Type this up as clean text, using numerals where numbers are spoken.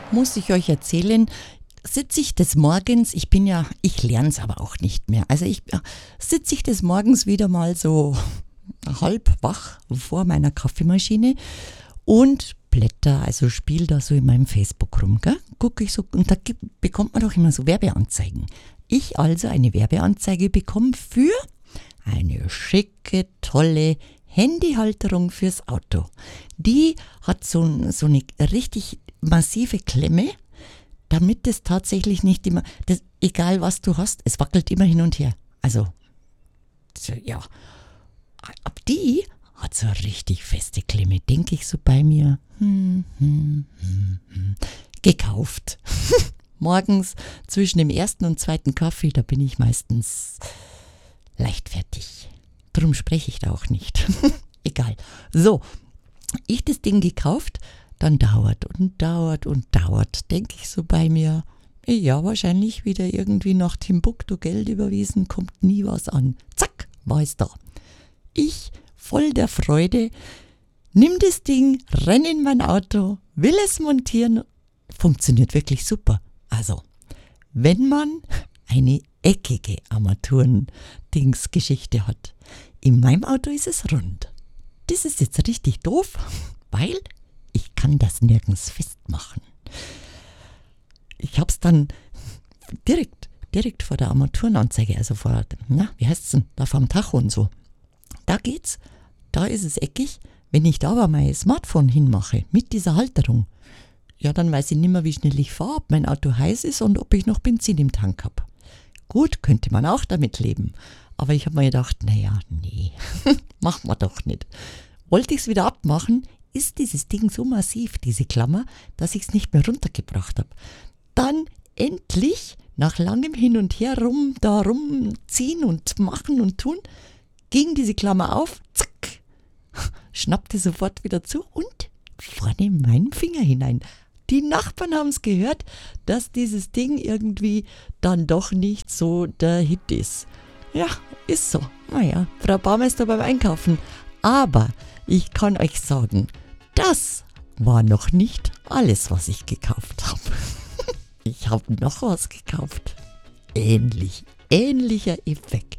muss ich euch erzählen, sitze ich des Morgens, ich lerne es aber auch nicht mehr. Also sitze ich des Morgens wieder mal so halb wach vor meiner Kaffeemaschine und blätter, also spiele da so in meinem Facebook rum, gell? Gucke ich so, und da bekommt man doch immer so Werbeanzeigen. Ich also eine Werbeanzeige bekomme für eine schicke, tolle Handyhalterung fürs Auto. Die hat so eine richtig massive Klemme, damit es tatsächlich nicht immer, egal was du hast, es wackelt immer hin und her. Also, ja, ab die hat so eine richtig feste Klemme, denke ich so bei mir. Gekauft. Morgens zwischen dem ersten und zweiten Kaffee, da bin ich meistens leichtfertig. Darum spreche ich da auch nicht. Egal. So, ich das Ding gekauft, dann dauert, denke ich so bei mir. Ja, wahrscheinlich wieder irgendwie nach Timbuktu Geld überwiesen, kommt nie was an. Zack, war es da. Ich, voll der Freude, nimm das Ding, renn in mein Auto, will es montieren. Funktioniert wirklich super. Also, wenn man eine eckige Armaturen-Dings-Geschichte hat, in meinem Auto ist es rund. Das ist jetzt richtig doof, weil ich kann das nirgends festmachen. Ich hab's dann direkt vor der Armaturenanzeige, also wie heißt's denn, da vor dem Tacho und so. Da geht's, da ist es eckig. Wenn ich da aber mein Smartphone hinmache, mit dieser Halterung, ja, dann weiß ich nicht mehr, wie schnell ich fahre, ob mein Auto heiß ist und ob ich noch Benzin im Tank habe. Gut, könnte man auch damit leben. Aber ich habe mir gedacht, naja, nee, machen wir doch nicht. Wollte ich es wieder abmachen, ist dieses Ding so massiv, diese Klammer, dass ich es nicht mehr runtergebracht habe. Dann endlich, nach langem Hin und Her rumziehen und machen und tun, ging diese Klammer auf, zack, schnappte sofort wieder zu und vorne meinen Finger hinein. Die Nachbarn haben es gehört, dass dieses Ding irgendwie dann doch nicht so der Hit ist. Ja, ist so. Naja, Frau Baumeister beim Einkaufen. Aber ich kann euch sagen, das war noch nicht alles, was ich gekauft habe. Ich habe noch was gekauft. Ähnlicher Effekt.